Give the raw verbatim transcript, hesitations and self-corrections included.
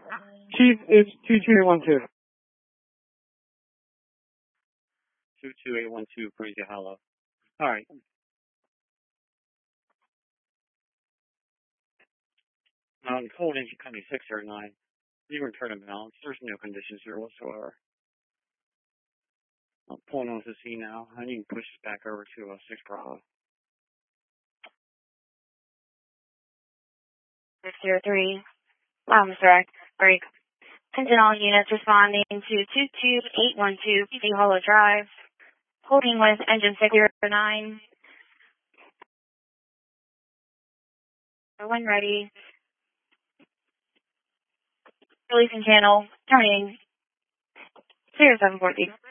Chief, it's two two eight one two. two two eight one two, Crazy Hollow. Alright. Um, cold engine company six zero nine. You return and balance. There's no conditions here whatsoever. I'm pulling on to C now. I need to push this back over to uh, six Bravo. six zero three. Um, sorry. Break. Attention all units responding to two two eight one two Crazy Hollow Drive. Holding with engine six zero nine. When ready. Releasing channel. Turning. zero seven four zero.